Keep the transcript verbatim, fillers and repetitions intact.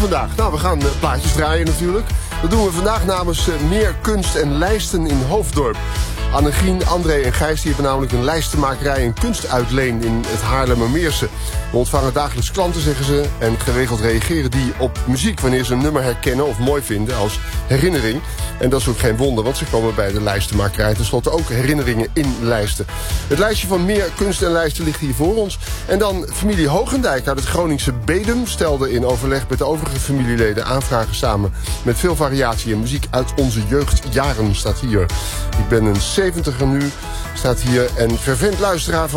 vandaag? Nou, we gaan uh, plaatjes draaien natuurlijk. Dat doen we vandaag namens uh, Meer Kunst en Lijsten in Hoofddorp. Annegien, André en Gijs die hebben namelijk een lijstenmakerij en kunstuitleen in het Haarlemmermeerse. We ontvangen dagelijks klanten, zeggen ze, en geregeld reageren die op muziek wanneer ze een nummer herkennen of mooi vinden als herinnering. En dat is ook geen wonder, want ze komen bij de lijstenmakerij tenslotte ook herinneringen inlijsten. Het lijstje van Meer Kunst en Lijsten ligt hier voor ons. En dan familie Hoogendijk uit het Groningse Bedum stelde in overleg met de overige familieleden aanvragen samen met veel variatie en muziek uit onze jeugdjaren, staat hier. Ik ben een zeventiger nu, staat hier, en fervent luisteraar van